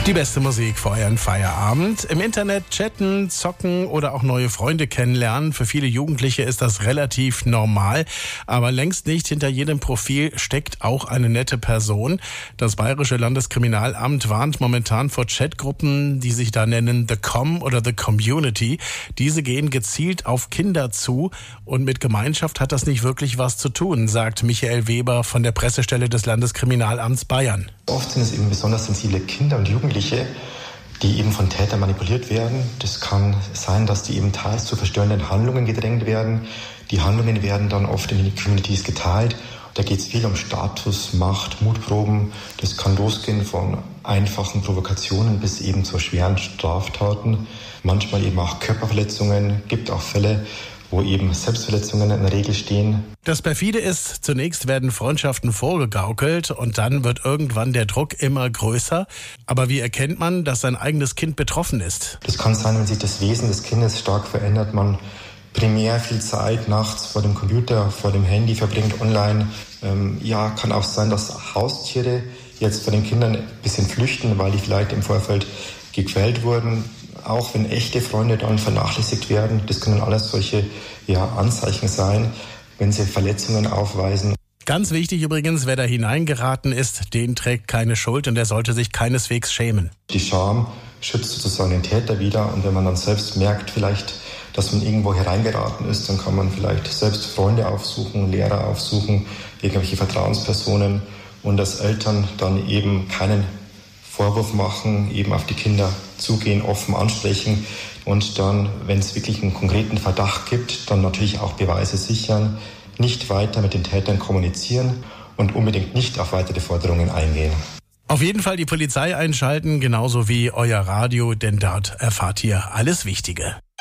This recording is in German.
Die beste Musik vor euren Feierabend. Im Internet chatten, zocken oder auch neue Freunde kennenlernen. Für viele Jugendliche ist das relativ normal. Aber längst nicht hinter jedem Profil steckt auch eine nette Person. Das Bayerische Landeskriminalamt warnt momentan vor Chatgruppen, die sich da nennen The Com oder The Community. Diese gehen gezielt auf Kinder zu. Und mit Gemeinschaft hat das nicht wirklich was zu tun, sagt Michael Weber von der Pressestelle des Landeskriminalamts Bayern. Oft sind es eben besonders sensible Kinder und Jugendliche, die eben von Tätern manipuliert werden. Das kann sein, dass die eben teils zu verstörenden Handlungen gedrängt werden. Die Handlungen werden dann oft in die Communities geteilt. Da geht es viel um Status, Macht, Mutproben. Das kann losgehen von einfachen Provokationen bis eben zu schweren Straftaten. Manchmal eben auch Körperverletzungen. Gibt auch Fälle, wo eben Selbstverletzungen in der Regel stehen. Das perfide ist, zunächst werden Freundschaften vorgegaukelt und dann wird irgendwann der Druck immer größer. Aber wie erkennt man, dass sein eigenes Kind betroffen ist? Das kann sein, wenn sich das Wesen des Kindes stark verändert, man primär viel Zeit nachts vor dem Computer, vor dem Handy verbringt, online. Kann auch sein, dass Haustiere jetzt von den Kindern ein bisschen flüchten, weil die vielleicht im Vorfeld gequält wurden. Auch wenn echte Freunde dann vernachlässigt werden, das können alles solche Anzeichen sein, wenn sie Verletzungen aufweisen. Ganz wichtig übrigens, wer da hineingeraten ist, den trägt keine Schuld und der sollte sich keineswegs schämen. Die Scham schützt sozusagen den Täter wieder und wenn man dann selbst merkt vielleicht, dass man irgendwo hereingeraten ist, dann kann man vielleicht selbst Freunde aufsuchen, Lehrer aufsuchen, irgendwelche Vertrauenspersonen und als Eltern dann eben keinen Vorwurf machen, eben auf die Kinder zugehen, offen ansprechen und dann, wenn es wirklich einen konkreten Verdacht gibt, dann natürlich auch Beweise sichern, nicht weiter mit den Tätern kommunizieren und unbedingt nicht auf weitere Forderungen eingehen. Auf jeden Fall die Polizei einschalten, genauso wie euer Radio, denn dort erfahrt ihr alles Wichtige.